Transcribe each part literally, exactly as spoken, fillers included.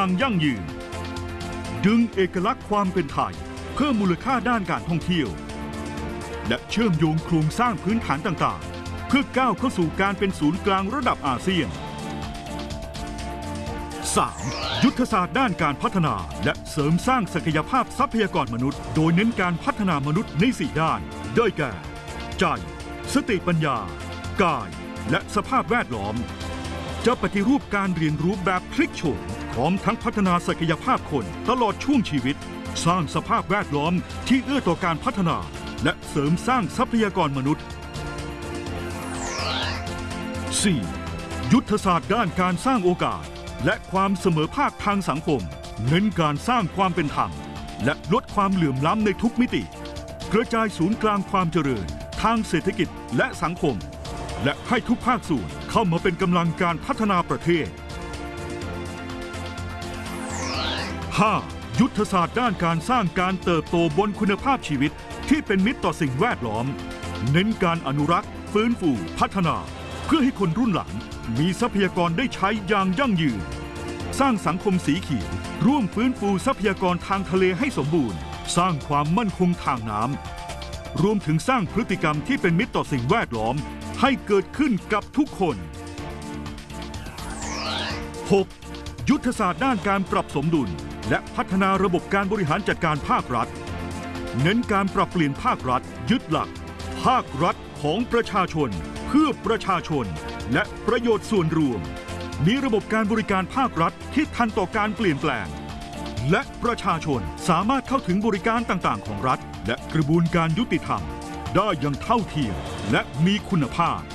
อย่างยั่งยืนดึงเอกลักษณ์ความเป็นไทยเพิ่มมูลค่าด้านการท่องเที่ยวและเชื่อมโยงโครงสร้างพื้นฐานต่างๆเพื่อก้าวเข้าสู่การเป็นศูนย์กลางระดับอาเซียน สาม. ยุทธศาสตร์ด้านการพัฒนาและเสริมสร้างศักยภาพทรัพยากรมนุษย์โดยเน้นการพัฒนามนุษย์ในสี่ด้านได้แก่ใจสติปัญญากายและสภาพแวดล้อมจะปฏิรูปการเรียนรู้แบบพลิกโฉมพร้อมทั้งพัฒนาศักยภาพคนตลอดช่วงชีวิตสร้างสภาพแวดล้อมที่เอื้อต่อการพัฒนาและเสริมสร้างทรัพยากรมนุษย์ สี่. ยุทธศาสตร์ด้านการสร้างโอกาสและความเสมอภาคทางสังคมเน้นการสร้างความเป็นธรรมและลดความเหลื่อมล้ำในทุกมิติกระจายศูนย์กลางความเจริญทางเศรษฐกิจและสังคมและให้ทุกภาคส่วนเข้ามาเป็นกำลังการพัฒนาประเทศ ห้า. ยุทธศาสตร์ด้านการสร้างการเติบโตบนคุณภาพชีวิตที่เป็นมิตรต่อสิ่งแวดล้อมเน้นการอนุรักษ์ฟื้นฟูพัฒนาเพื่อให้คนรุ่นหลังมีทรัพยากรได้ใช้อย่างยั่งยืนสร้างสังคมสีเขียวร่วมฟื้นฟูทรัพยากรทางทะเลให้สมบูรณ์สร้างความมั่นคงทางน้ำรวมถึงสร้างพฤติกรรมที่เป็นมิตรต่อสิ่งแวดล้อมให้เกิดขึ้นกับทุกคน หก. ยุทธศาสตร์ด้านการปรับสมดุลและพัฒนาระบบการบริหารจัดการภาครัฐเน้นการปรับเปลี่ยนภาครัฐยึดหลักภาครัฐของประชาชนเพื่อประชาชนและประโยชน์ส่วนรวมมีระบบการบริการภาครัฐที่ทันต่อการเปลี่ยนแปลงและประชาชนสามารถเข้าถึงบริการต่างๆของรัฐและกระบวนการยุติธรรมได้อย่างเท่าเทียมและมีคุณภาพ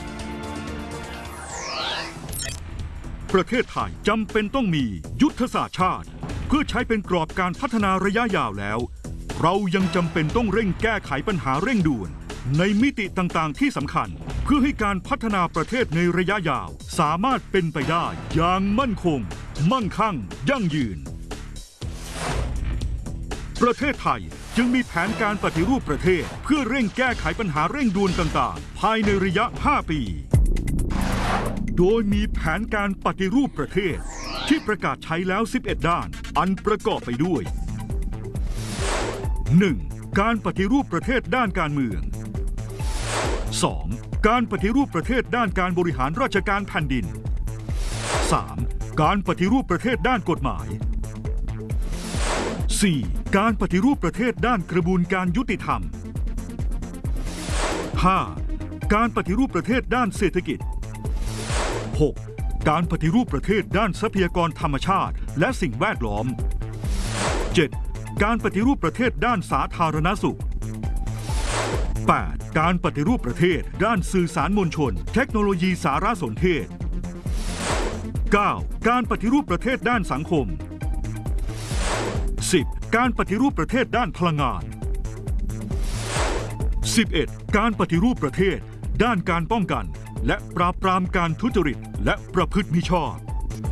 ประเทศไทยจำเป็นต้องมียุทธศาสตร์ชาติเพื่อใช้เป็นกรอบการพัฒนาระยะยาวแล้วเรายังจำเป็นต้องเร่งแก้ไขปัญหาเร่งด่วนในมิติต่างๆที่สำคัญเพื่อให้การพัฒนาประเทศในระยะยาวสามารถเป็นไปได้อย่างมั่นคงมั่งคั่งยั่งยืนประเทศไทยจึงมีแผนการปฏิรูปประเทศเพื่อเร่งแก้ไขปัญหาเร่งด่วนต่างๆภายในระยะห้าปีโดยมีแผนการปฏิรูปประเทศที่ประกาศใช้แล้วสิบเอ็ดด้านอันประกอบไปด้วย หนึ่ง. การปฏิรูปประเทศด้านการเมือง สอง. การปฏิรูปประเทศด้านการบริหารราชการแผ่นดิน สาม. การปฏิรูปประเทศด้านกฎหมาย สี่. การปฏิรูปประเทศด้านกระบวนการยุติธรรม ห้า. การปฏิรูปประเทศด้านเศรษฐกิจ หก. การปฏิรูปประเทศด้านทรัพยากรธรรมชาติและสิ่งแวดล้อม เจ็ด. การปฏิรูปประเทศด้านสาธารณสุข แปด. การปฏิรูปประเทศด้านสื่อสารมวลชนเทคโนโลยีสารสนเทศ เก้า. การปฏิรูปประเทศด้านสังคม สิบ. การปฏิรูปประเทศด้านพลังงาน สิบเอ็ด. การปฏิรูปประเทศด้านการป้องกันและปราบปรามการทุจริตและประพฤติมิชอบ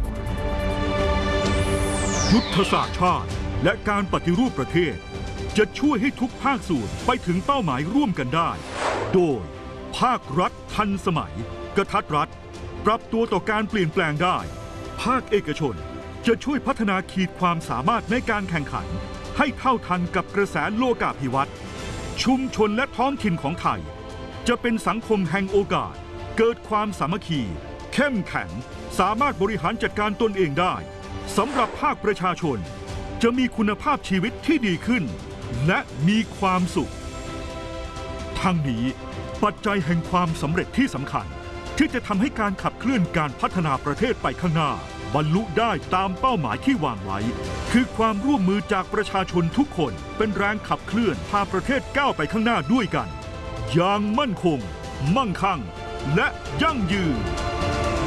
ยุทธศาสตร์ชาติและการปฏิรูปประเทศจะช่วยให้ทุกภาคส่วนไปถึงเป้าหมายร่วมกันได้โดยภาครัฐทันสมัยกระทัดรัดปรับตัวต่อการเปลี่ยนแปลงได้ภาคเอกชนจะช่วยพัฒนาขีดความสามารถในการแข่งขันให้เท่าทันกับกระแสโลกาภิวัตน์ชุมชนและท้องถิ่นของไทยจะเป็นสังคมแห่งโอกาสเกิดความสามัคคีเข้มแข็งสามารถบริหารจัดการตนเองได้สำหรับภาคประชาชนจะมีคุณภาพชีวิตที่ดีขึ้นและมีความสุขทั้งนี้ปัจจัยแห่งความสำเร็จที่สำคัญที่จะทำให้การขับเคลื่อนการพัฒนาประเทศไปข้างหน้าบรรลุได้ตามเป้าหมายที่วางไว้คือความร่วมมือจากประชาชนทุกคนเป็นแรงขับเคลื่อนพาประเทศก้าวไปข้างหน้าด้วยกันอย่างมั่นคงมั่งคั่งและยั่งยืน